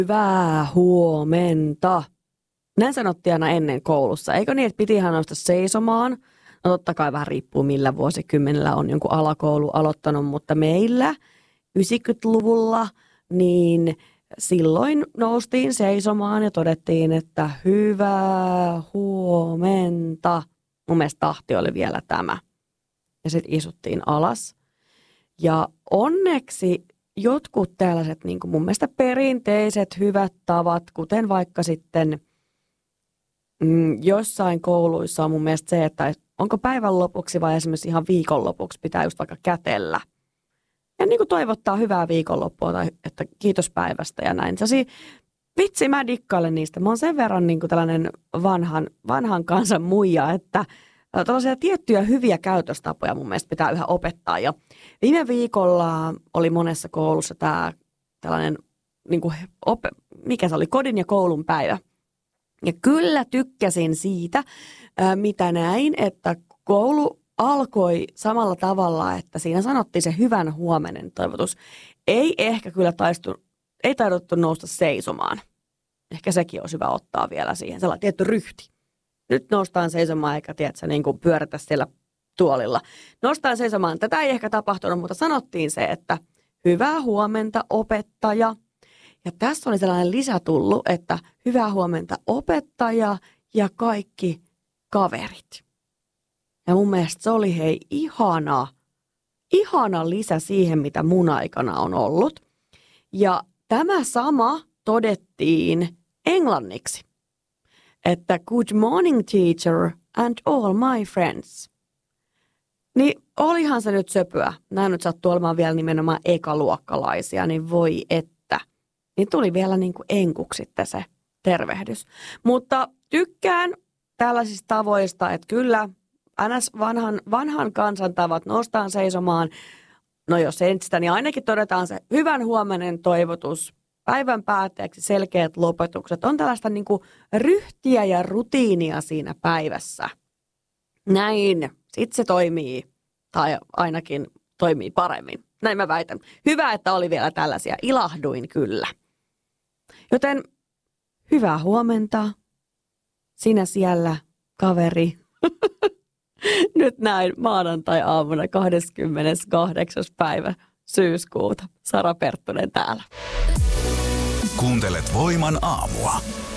Hyvää huomenta. Näin sanottiin aina ennen koulussa. Eikö niin, että piti ihan nousta seisomaan? No totta kai vähän riippuu millä vuosikymmenellä on jonkun alakoulu aloittanut, mutta meillä 90-luvulla niin silloin noustiin seisomaan ja todettiin, että hyvää huomenta. Mun mielestä tahti oli vielä tämä. Ja sitten istuttiin alas. Ja onneksi jotkut tällaiset niin kuin mun mielestä perinteiset hyvät tavat, kuten vaikka sitten jossain kouluissa on mun mielestä se, että onko päivän lopuksi vai esimerkiksi ihan viikonlopuksi pitää just vaikka kätellä. Ja niin kuin toivottaa hyvää viikonloppua tai että kiitos päivästä ja näin. Vitsi, mä dikkailen niistä. Mä oon sen verran niin kuin tällainen vanhan kansan muija, että tällaisia tiettyjä hyviä käytöstapoja mun mielestä pitää yhä opettaa. Ja viime viikolla oli monessa koulussa tällainen, niin kuin mikä se oli, kodin ja koulun päivä. Ja kyllä tykkäsin siitä, mitä näin, että koulu alkoi samalla tavalla, että siinä sanottiin se hyvän huomenen toivotus. Ei ehkä kyllä ei taidottu nousta seisomaan. Ehkä sekin olisi hyvä ottaa vielä siihen, sellainen tietty ryhti. Nyt noustaan seisomaan eikä niin kuin pyörätä siellä tuolilla. Noustaan seisomaan. Tätä ei ehkä tapahtunut, mutta sanottiin se, että hyvää huomenta opettaja. Ja tässä oli sellainen lisä tullut, että hyvää huomenta opettaja ja kaikki kaverit. Ja mun mielestä se oli ihana lisä siihen, mitä mun aikana on ollut. Ja tämä sama todettiin englanniksi. Että good morning teacher and all my friends. Niin olihan se nyt söpöä. Nämä nyt sattuu olemaan vielä nimenomaan ekaluokkalaisia, niin voi että. Niin tuli vielä niin kuin enkuksi sitten se tervehdys. Mutta tykkään tällaisista tavoista, että kyllä ns. Vanhan kansan tavat nostaan seisomaan. No jos ei sitä, niin ainakin todetaan se hyvän huomenen toivotus. Päivän päätteeksi selkeät lopetukset. On tällaista niin kuin ryhtiä ja rutiinia siinä päivässä. Näin. Sitten se toimii. Tai ainakin toimii paremmin. Näin mä väitän. Hyvä, että oli vielä tällaisia. Ilahduin kyllä. Joten hyvää huomenta. Sinä siellä, kaveri. Nyt näin maanantai-aamuna 28. päivä syyskuuta. Sara Perttunen täällä. Kuuntelet Voiman aamua.